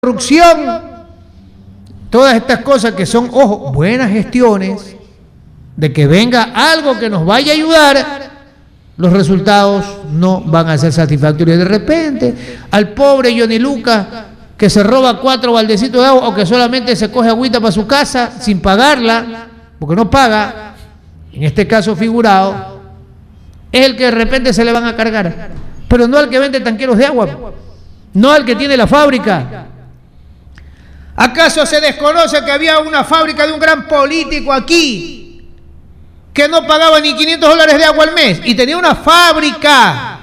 corrupción, todas estas cosas que son, ojo, buenas gestiones, de que venga algo que nos vaya a ayudar, los resultados no van a ser satisfactorios. De repente, al pobre Johnny Lucas, que se roba 4 baldecitos de agua o que solamente se coge agüita para su casa sin pagarla, porque no paga, en este caso figurado, es el que de repente se le van a cargar, pero no al que vende tanqueros de agua, no al que tiene la fábrica. ¿Acaso se desconoce que había una fábrica de un gran político aquí que no pagaba ni $500 de agua al mes y tenía una fábrica?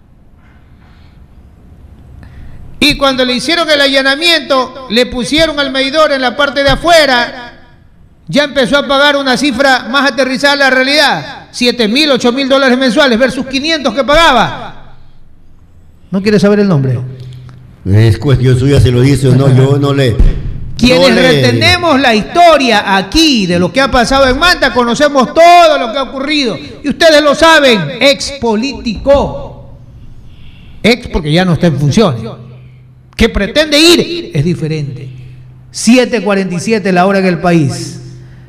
Y cuando le hicieron el allanamiento, le pusieron al medidor en la parte de afuera, ya empezó a pagar una cifra más aterrizada a la realidad, $7.000, $8.000 mensuales versus 500 que pagaba. ¿No quiere saber el nombre? Es cuestión suya si lo dice o no, yo no le... Quienes retenemos la historia aquí de lo que ha pasado en Manta, conocemos todo lo que ha ocurrido. Y ustedes lo saben, ex político. Ex porque ya no está en funciones. Que pretende ir es diferente. 7:47 la hora en el país.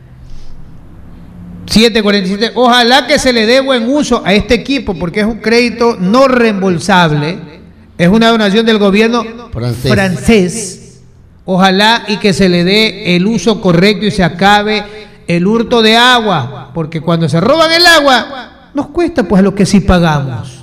7:47. Ojalá que se le dé buen uso a este equipo porque es un crédito no reembolsable. Es una donación del gobierno francés. Ojalá y que se le dé el uso correcto y se acabe el hurto de agua, porque cuando se roban el agua, nos cuesta pues a los que sí pagamos.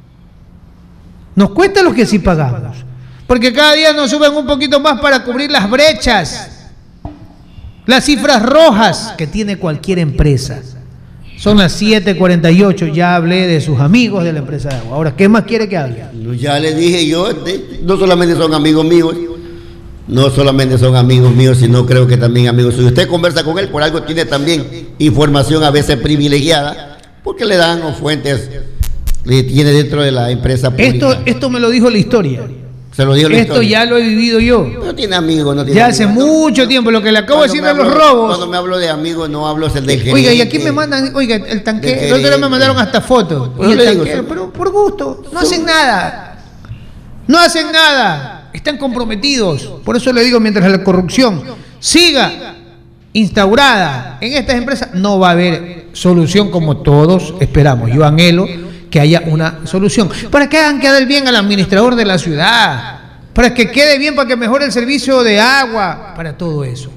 Nos cuesta a los que sí pagamos, porque cada día nos suben un poquito más para cubrir las brechas, las cifras rojas que tiene cualquier empresa. Son las 7:48, ya hablé de sus amigos de la empresa de agua. Ahora, ¿qué más quiere que hable? Ya le dije yo, no solamente son amigos míos, no solamente son amigos míos, sino creo que también amigos suyos. Usted conversa con él, por algo tiene también información a veces privilegiada, porque le dan fuentes, le tiene dentro de la empresa pública. Esto me lo dijo la historia. Se lo dijo la Esto historia. ya lo he vivido yo. No tiene amigos, no tiene ya amigos. hace mucho tiempo, lo que le acabo de decir de los robos. Cuando me hablo de amigos, no hablo del gerente. Oiga, y aquí me mandan, oiga, el tanque, el otro día me mandaron hasta fotos. Y el tanquero, pero por gusto, no hacen nada. No hacen nada. Están comprometidos. Por eso le digo, mientras la corrupción siga instaurada en estas empresas, no va a haber solución como todos esperamos. Yo anhelo que haya una solución. Para que hagan quedar bien al administrador de la ciudad. Para que quede bien, para que mejore el servicio de agua. Para todo eso.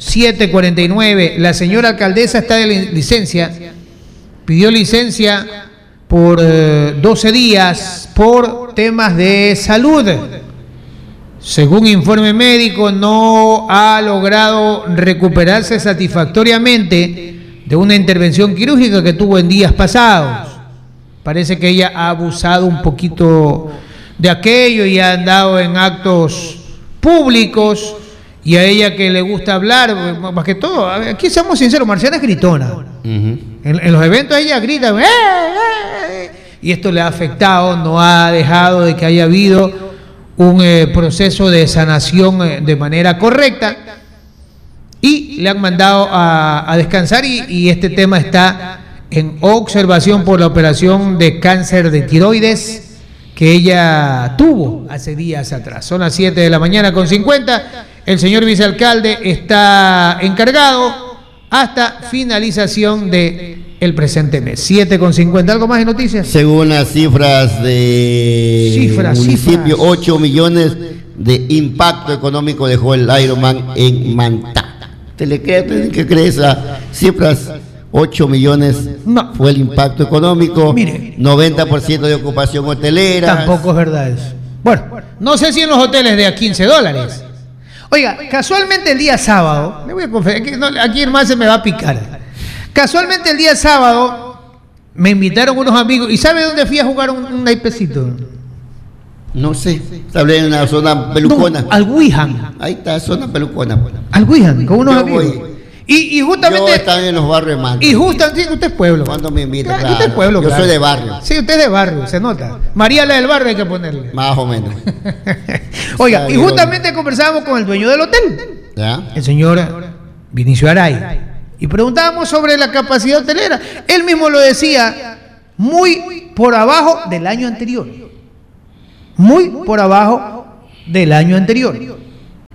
7:49. La señora alcaldesa está de licencia. Pidió licencia por 12 días por temas de salud. Según informe médico, no ha logrado recuperarse satisfactoriamente de una intervención quirúrgica que tuvo en días pasados. Parece que ella ha abusado un poquito de aquello y ha andado en actos públicos, y a ella que le gusta hablar, más que todo, aquí seamos sinceros, Marciana es gritona. En los eventos ella grita, y esto le ha afectado, no ha dejado de que haya habido un proceso de sanación de manera correcta, y le han mandado a descansar, y este tema está en observación por la operación de cáncer de tiroides que ella tuvo hace días atrás. Son las 7:50. El señor vicealcalde está encargado hasta finalización del presente mes. 7:50. ¿Algo más de noticias? Según las cifras de municipio, 8 millones de impacto económico dejó el Ironman en Manta. ¿Te cree esas cifras? 8 millones no. Fue el impacto económico. Mire, 90% de ocupación hotelera. Tampoco es verdad eso. Bueno, no sé si en los hoteles de a $15. Oiga, casualmente el día sábado, le voy a confesar, aquí más se me va a picar. Casualmente el día sábado me invitaron unos amigos, ¿y sabe dónde fui a jugar un naipecito? No sé, hablé en una zona pelucona. No, al Wihan. Ahí está, zona pelucona. Al Wihan, con unos amigos. Y justamente... Yo estaba en los barrios de Manta. Y justamente, sí, usted es pueblo. Cuando me invita, claro. Usted es pueblo, yo claro. soy de barrio. Sí, usted es de barrio, se nota. María la del barrio hay que ponerle. Más o menos. Oiga, y justamente conversábamos con el dueño del hotel. ¿Ya? El señor Vinicio Aray. Y preguntábamos sobre la capacidad hotelera. Él mismo lo decía, muy por abajo del año anterior. Muy por abajo del año anterior.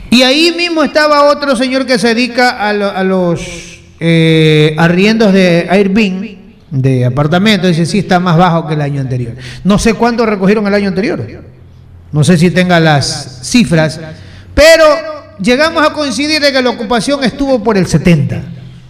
Y ahí mismo estaba otro señor que se dedica a los arriendos de Airbnb, de apartamentos. Dice, sí, está más bajo que el año anterior. No sé cuánto recogieron el año anterior. No sé si tenga las cifras, pero llegamos a coincidir de que la ocupación estuvo por el 70%.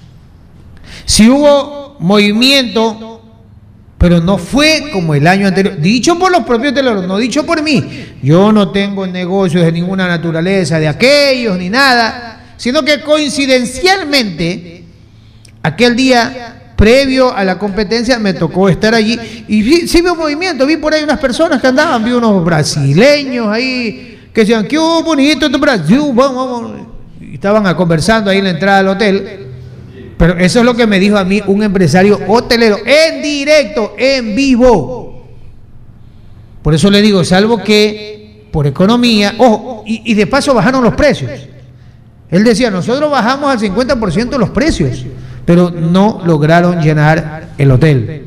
Si hubo movimiento, pero no fue como el año anterior, dicho por los propios hoteleros, no dicho por mí. Yo no tengo negocios de ninguna naturaleza de aquellos ni nada, sino que coincidencialmente aquel día previo a la competencia me tocó estar allí y sí vi un movimiento, vi por ahí unas personas que andaban, vi unos brasileños ahí que decían, qué bonito esto Brasil, vamos. Y estaban conversando ahí en la entrada del hotel. Pero eso es lo que me dijo a mí un empresario hotelero, en directo, en vivo. Por eso le digo, salvo que por economía, ojo, y de paso bajaron los precios. Él decía, nosotros bajamos al 50% los precios, pero no lograron llenar el hotel.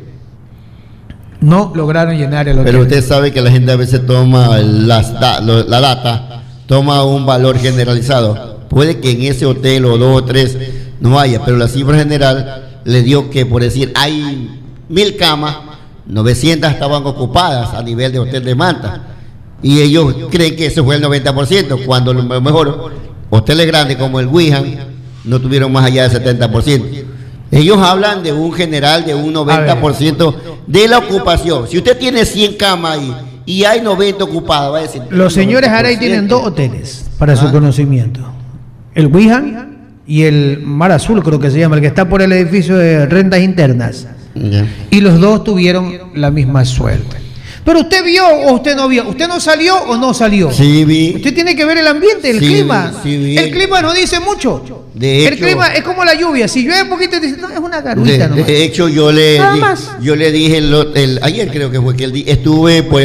No lograron llenar el hotel. Pero usted sabe que la gente a veces toma la data, toma un valor generalizado. Puede que en ese hotel o 2 o 3 no haya, pero la cifra general le dio que, por decir, hay 1000 camas, 900 estaban ocupadas a nivel de hotel de Manta. Y ellos creen que eso fue el 90%, cuando lo mejor hoteles grandes como el Wihan no tuvieron más allá del 70%. Ellos hablan de un general de un 90% de la ocupación. Si usted tiene 100 camas y hay 90 ocupadas, va a decir... Los señores Aray tienen 2 hoteles, para su conocimiento. El Wihan y el Mar Azul, creo que se llama, el que está por el edificio de rentas internas. Y los 2 tuvieron la misma suerte. Pero usted vio o usted no vio, usted no salió o no salió. Sí, vi. Usted tiene que ver el ambiente, el clima. Sí, vi. El clima no dice mucho. De hecho, el clima es como la lluvia. Si llueve poquito, dice, no, es una garuita. De hecho, yo le dije ayer creo que fue que estuve por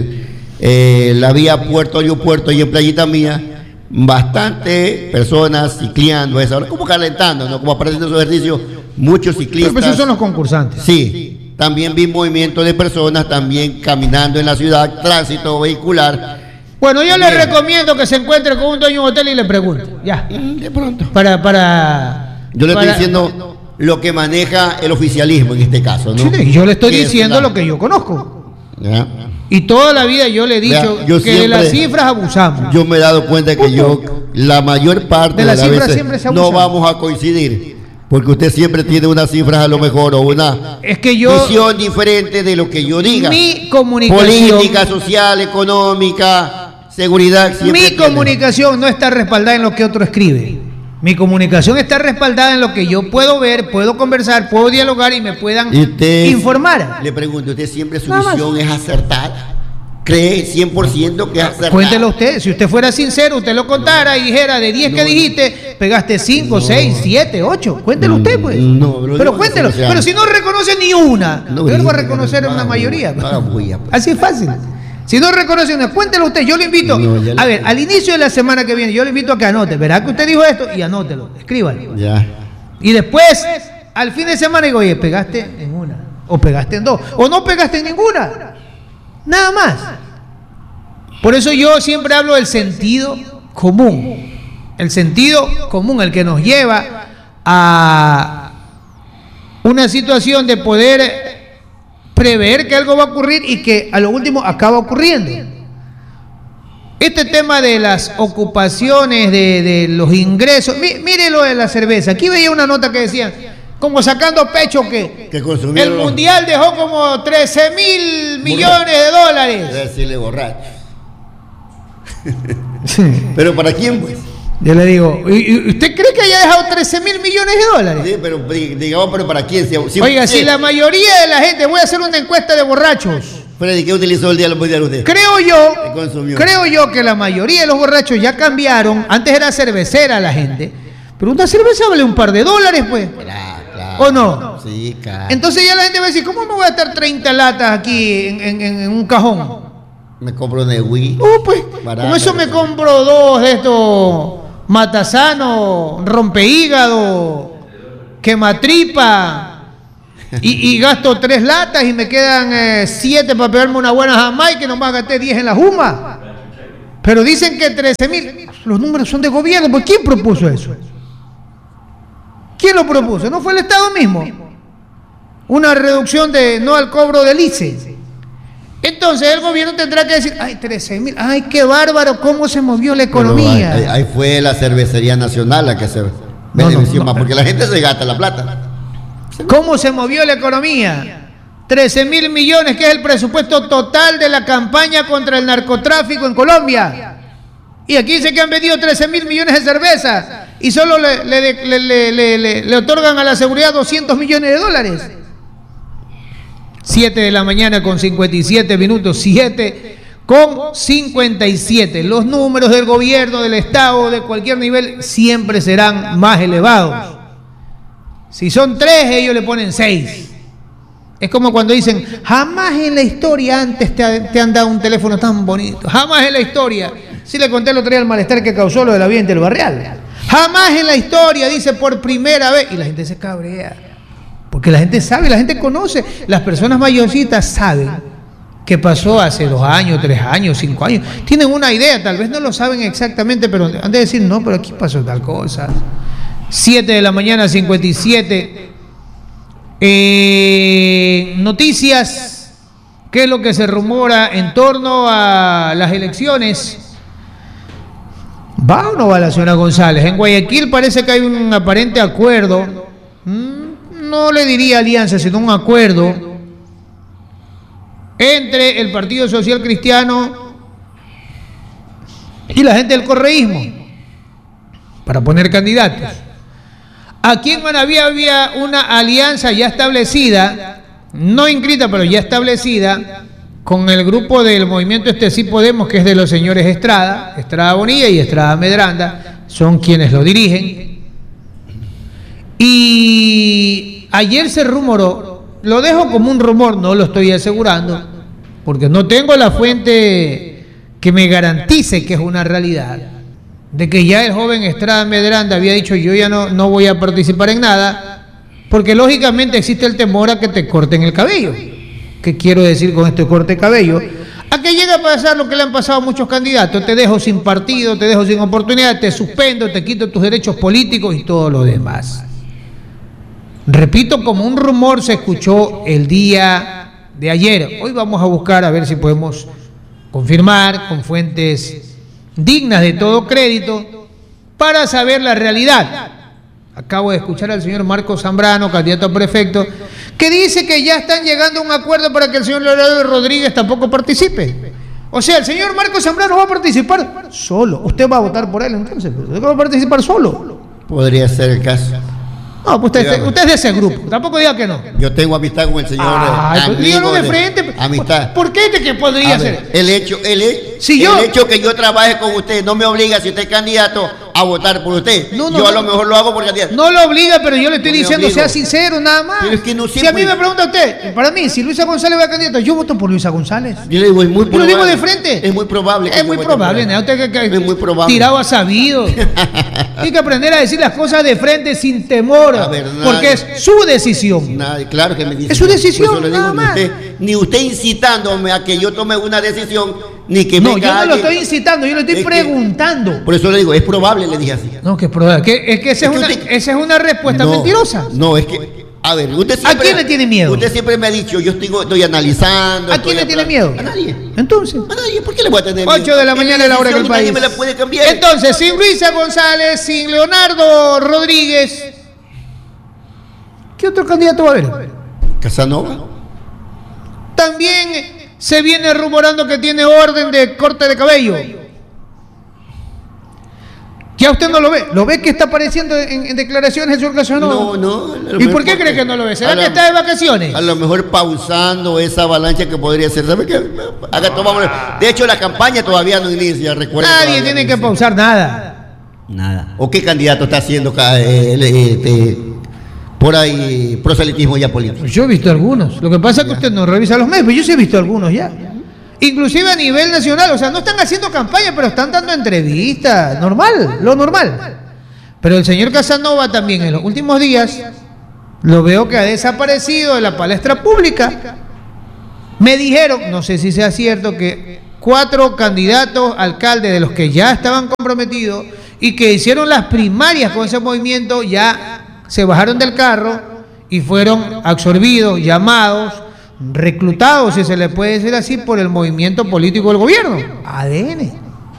la vía Puerto y en Playita Mía. Bastante personas cicleando esa hora, como calentando, ¿no? Como apareciendo su ejercicio, muchos ciclistas. Pero esos son los concursantes. Sí, también vi movimiento de personas también caminando en la ciudad, tránsito vehicular. Bueno, yo le recomiendo que se encuentre con un dueño de un hotel y le pregunte. Ya. De pronto. Yo le estoy diciendo lo que maneja el oficialismo en este caso, ¿no? Sí, yo le estoy diciendo lo que yo conozco. ¿Ya? Y toda la vida yo le he dicho que siempre, de las cifras abusamos. Yo me he dado cuenta que la mayor parte de las cifras siempre se abusan. No vamos a coincidir, porque usted siempre tiene unas cifras a lo mejor o una visión diferente de lo que yo diga. Mi comunicación, política, social, económica, seguridad. Mi comunicación no está respaldada en lo que otro escribe. Mi comunicación está respaldada en lo que yo puedo ver, puedo conversar, puedo dialogar y me puedan informar. Le pregunto, ¿usted siempre su visión es acertada? ¿Cree 100% que es acertada? Cuéntelo usted, si usted fuera sincero, usted lo contara y dijera de 10 que dijiste, pegaste 5, 6, 7, 8. Cuéntelo usted, pues. Pero cuéntelo. Pero si no reconoce ni una, yo lo voy a reconocer una mayoría. Así es fácil. Si no reconoce una, cuéntelo usted, yo le invito, a ver, al inicio de la semana que viene, yo le invito a que anote, verá que usted dijo esto y anótelo, escríbalo. Ya. Y después, al fin de semana digo, oye, pegaste en una, o pegaste en 2, o no pegaste en ninguna, nada más. Por eso yo siempre hablo del sentido común, el que nos lleva a una situación de poder prever que algo va a ocurrir y que a lo último acaba ocurriendo. Este tema de las ocupaciones, de los ingresos, mire lo de la cerveza. Aquí veía una nota que decía, como sacando pecho que el mundial dejó como 13.000 millones de dólares. Debe decirle borracho. ¿Pero para quién, pues? Yo le digo, ¿usted cree que haya dejado 13.000 millones de dólares? Sí, pero digamos, ¿pero para quién? Oiga, si la mayoría de la gente, voy a hacer una encuesta de borrachos. Freddy, ¿qué utilizó el día mundial usted? Creo yo que la mayoría de los borrachos ya cambiaron. Antes era cervecera la gente, pero una cerveza vale un par de dólares, pues. Claro. ¿O no? Sí, claro. Entonces ya la gente va a decir, ¿cómo me voy a estar 30 latas aquí en un cajón? Me compro de Wii. Pues, con eso me compro 2 de estos matasano, rompehígado, quematripa, y gasto 3 latas y me quedan 7 para pegarme una buena jamaica y nomás gasté 10 en la juma. Pero dicen que 13.000, los números son de gobierno. ¿Pues quién propuso eso? ¿Quién lo propuso? ¿No fue el Estado mismo? Una reducción no al cobro del ICE. Entonces el gobierno tendrá que decir, ay, 13.000, ay, qué bárbaro, cómo se movió la economía. Ahí fue la Cervecería Nacional la que se benefició más, porque la gente se gasta la plata. ¿Cómo se movió la economía? 13.000 millones, que es el presupuesto total de la campaña contra el narcotráfico en Colombia. Y aquí dice que han vendido 13.000 millones de cerveza y solo le otorgan a la seguridad 200 millones de dólares. 7 de la mañana con 57 minutos, 7 con 57. Los números del gobierno, del Estado, de cualquier nivel, siempre serán más elevados. Si son 3, ellos le ponen 6. Es como cuando dicen, jamás en la historia antes te han dado un teléfono tan bonito. Jamás en la historia. Sí le conté el otro día el malestar que causó lo de la vía interbarrial. Jamás en la historia, dice, por primera vez. Y la gente se cabrea. Porque la gente sabe, la gente conoce. Las personas mayorcitas saben qué pasó hace 2 años, 3 años, 5 años. Tienen una idea, tal vez no lo saben exactamente, pero han de decir, no, pero aquí pasó tal cosa. 7 de la mañana, 57. Noticias. ¿Qué es lo que se rumora en torno a las elecciones? ¿Va o no va la señora González? En Guayaquil parece que hay un aparente acuerdo. No le diría alianza, sino un acuerdo entre el Partido Social Cristiano y la gente del correísmo para poner candidatos. Aquí en Manaví había una alianza ya establecida, no inscrita, pero ya establecida, con el grupo del movimiento Sí Podemos, que es de los señores Estrada Bonilla y Estrada Medranda, son quienes lo dirigen. Y ayer se rumoró, lo dejo como un rumor, no lo estoy asegurando, porque no tengo la fuente que me garantice que es una realidad, de que ya el joven Estrada Medranda había dicho, yo ya no voy a participar en nada, porque lógicamente existe el temor a que te corten el cabello. ¿Qué quiero decir con este corte de cabello? A que llega a pasar lo que le han pasado a muchos candidatos: te dejo sin partido, te dejo sin oportunidad, te suspendo, te quito tus derechos políticos y todo lo demás. Repito, como un rumor se escuchó el día de ayer. Hoy vamos a buscar a ver si podemos confirmar con fuentes dignas de todo crédito para saber la realidad. Acabo de escuchar al señor Marcos Zambrano, candidato a prefecto, que dice que ya están llegando a un acuerdo para que el señor Leonardo Rodríguez tampoco participe. O sea, el señor Marcos Zambrano va a participar solo. ¿Usted va a votar por él entonces? ¿Usted va a participar solo? Podría ser el caso. No, pues usted es de ese grupo. Tampoco diga que no. Yo tengo amistad con el señor. Pues dígalo de frente. Amistad. ¿Por qué que podría ser? El hecho que yo trabaje con usted no me obliga, si usted es candidato, a votar por usted. Yo a lo mejor lo hago por candidato. No lo obliga, pero yo le estoy diciendo, sea sincero, nada más. Pero es que no si a mí me pregunta usted, para mí, si Luisa González va a candidato, yo voto por Luisa González. Yo le digo, es muy probable. Yo lo digo de frente. Es muy probable. Es muy probable, ¿no? Usted que es muy probable. Tirado a sabido. Hay que aprender a decir las cosas de frente sin temor. Porque es su decisión. Claro que me dice. Es su decisión, por eso le digo, nada más. Ni usted incitándome a que yo tome una decisión, ni que no, yo no lo estoy incitando, yo le estoy preguntando. Por eso le digo, es probable, le dije así. No, que es probable. Es que esa es una respuesta mentirosa. No, es que, a ver, usted siempre, ¿a quién le tiene miedo? Usted siempre me ha dicho, yo estoy analizando. ¿A quién le tiene miedo? A nadie. Entonces. A nadie, ¿por qué le voy a tener miedo? 8 de la mañana es la hora que el país. Nadie me la puede cambiar. Entonces, sin Luisa González, sin Leonardo Rodríguez, ¿qué otro candidato va a haber? Casanova. También se viene rumorando que tiene orden de corte de cabello. Ya usted no lo ve. ¿Lo ve que está apareciendo en declaraciones el señor Casanova? No. ¿Y por qué cree que no lo ve? ¿Será que está de vacaciones? A lo mejor pausando esa avalancha que podría ser. ¿Sabe qué? De hecho, la campaña todavía no inicia. Recuerden. Nadie tiene que pausar nada. ¿O qué candidato está haciendo por ahí proselitismo ya político? Yo he visto algunos. Lo que pasa es que usted no revisa los medios, pero yo sí he visto algunos ya. Inclusive a nivel nacional, o sea, no están haciendo campaña, pero están dando entrevistas, lo normal. Pero el señor Casanova también en los últimos días lo veo que ha desaparecido de la palestra pública. Me dijeron, no sé si sea cierto, que 4 candidatos alcaldes de los que ya estaban comprometidos y que hicieron las primarias con ese movimiento, ya se bajaron del carro y fueron absorbidos, llamados, reclutados, si se le puede decir así, por el movimiento político del gobierno, ADN.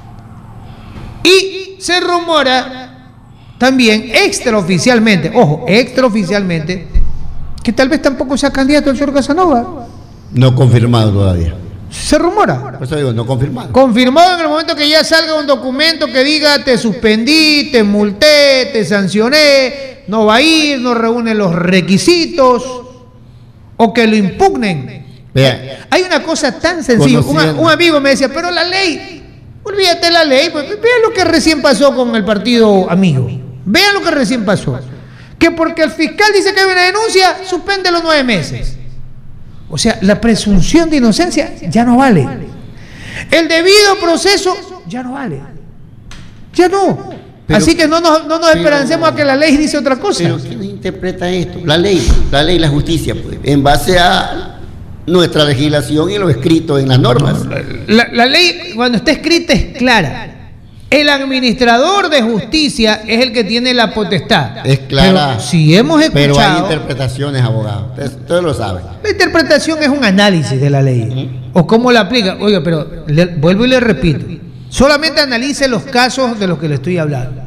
Y se rumora también extraoficialmente, ojo, extraoficialmente, que tal vez tampoco sea candidato el señor Casanova. No confirmado todavía. Se rumora. Por eso digo, no confirmado. Confirmado en el momento que ya salga un documento que diga te suspendí, te multé, te sancioné, no va a ir, no reúne los requisitos o que lo impugnen. Vea, hay una cosa tan sencilla. Un amigo me decía, pero la ley, olvídate la ley, pues, vean lo que recién pasó con el partido amigo. Vean lo que recién pasó. Que porque el fiscal dice que hay una denuncia, suspende los 9 meses. O sea, la presunción de inocencia ya no vale. El debido proceso ya no vale. Ya no. Pero, así que no nos esperancemos a que la ley dice otra cosa. Pero ¿quién interpreta esto? La ley, la justicia, pues, en base a nuestra legislación y lo escrito en las normas. La ley, cuando está escrita, es clara. El administrador de justicia es el que tiene la potestad. Es clara. Pero si hemos escuchado. Pero hay interpretaciones, abogado. Ustedes lo saben. La interpretación es un análisis de la ley. O cómo la aplica. Oiga, pero vuelvo y le repito. Solamente analice los casos de los que le estoy hablando.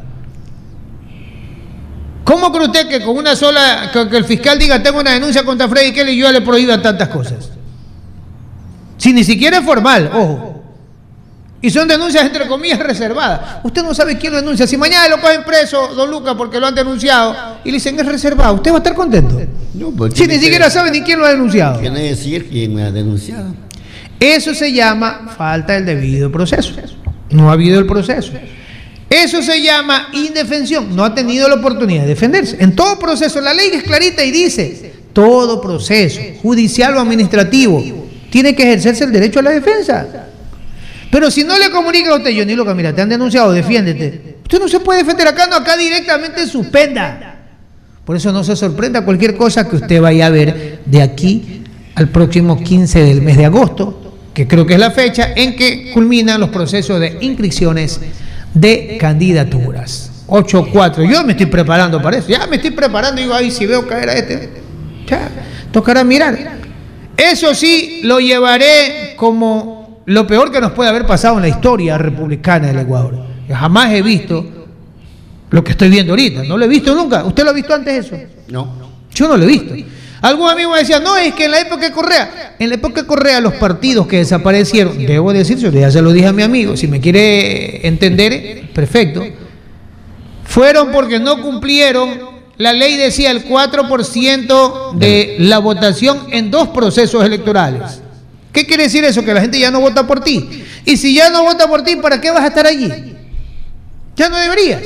¿Cómo cree usted que con una sola, que el fiscal diga tengo una denuncia contra Freddy Kelly y yo le prohíba tantas cosas? Si ni siquiera es formal, ojo. Y son denuncias entre comillas reservadas. Usted no sabe quién lo denuncia. Si mañana lo cogen preso, don Lucas, porque lo han denunciado, y le dicen es reservado, ¿usted va a estar contento? No, pues si ni siquiera sabe ni quién lo ha denunciado. Tiene que decir quién me ha denunciado. Eso se llama falta del debido proceso. No ha habido el proceso. Eso se llama indefensión. No ha tenido la oportunidad de defenderse. En todo proceso, la ley es clarita y dice, todo proceso, judicial o administrativo, tiene que ejercerse el derecho a la defensa. Pero si no le comunica a usted, Johnny Lucas, mira, te han denunciado, defiéndete. Usted no se puede defender acá, no, acá directamente suspenda. Por eso no se sorprenda cualquier cosa que usted vaya a ver de aquí al próximo 15 del mes de agosto, que creo que es la fecha en que culminan los procesos de inscripciones de candidaturas. 8-4. Yo me estoy preparando para eso. Ya me estoy preparando. Digo, ay, si veo caer a este, ya, tocará mirar. Eso sí, lo llevaré como lo peor que nos puede haber pasado en la historia republicana del Ecuador. Yo jamás he visto lo que estoy viendo ahorita. No lo he visto nunca. ¿Usted lo ha visto antes eso? No. Yo no lo he visto. Algún amigo me decía, no, es que en la época de Correa, los partidos que desaparecieron, debo decirlo, ya se lo dije a mi amigo, si me quiere entender, perfecto, fueron porque no cumplieron, la ley decía el 4% de la votación en 2 procesos electorales. ¿Qué quiere decir eso? Que la gente ya no vota por ti. Y si ya no vota por ti, ¿para qué vas a estar allí? Ya no deberías.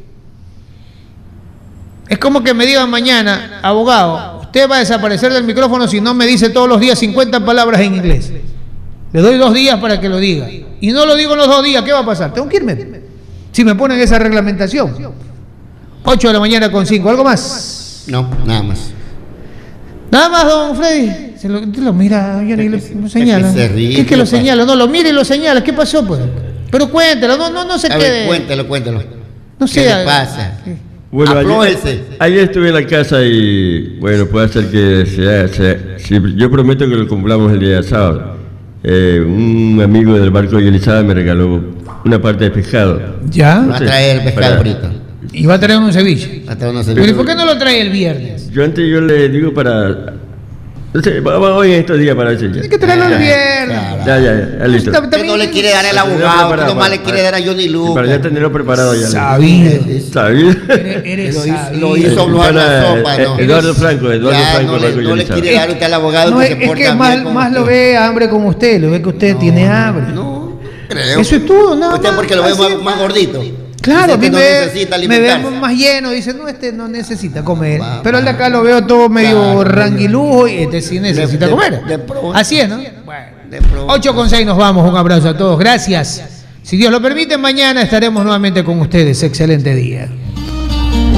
Es como que me digan mañana, abogado, usted va a desaparecer del micrófono si no me dice todos los días 50 palabras en inglés. Le doy 2 días para que lo diga. Y no lo digo en los 2 días, ¿qué va a pasar? Tengo que irme. Si me ponen esa reglamentación. 8 de la mañana con 5. ¿Algo más? No, nada más. Nada más, don Freddy. Lo mira, lo señala. Es que lo señala, no, lo mira y lo señala. ¿Qué pasó, pues? Pero cuéntelo, no se quede. Cuéntelo. No sé. ¿Qué le pasa? Bueno, ayer estuve en la casa y, bueno, puede ser que sea, yo prometo que lo cumplamos el día de sábado. Un amigo del barco de Elizabeth me regaló una parte de pescado. ¿Ya? Va a traer pescado frito. Y va a traer un ceviche. Pero ¿y por qué no lo trae el viernes? Yo le digo para... No sé, vamos hoy en estos días para decir. Tiene que traerlo el viernes. Ya, listo. Usted no le quiere dar al abogado, usted nomás le quiere dar a Johnny Lucas. Para ya tenerlo preparado ya. Sabido. Eres lo hizo Bluar la sopa, ¿no? Eduardo Franco. No le quiere dar usted al abogado. No, es que más lo ve hambre como usted, lo ve que usted tiene hambre. No, creo. Eso es todo, ¿no? Usted porque lo ve más gordito. Claro, a mí me ve más lleno, dice, no, este no necesita comer. Pero el de acá lo veo todo medio ranguilujo y este sí necesita comer. Así es, ¿no? Bueno, 8:06 nos vamos, un abrazo a todos, gracias. Si Dios lo permite, mañana estaremos nuevamente con ustedes. Excelente día.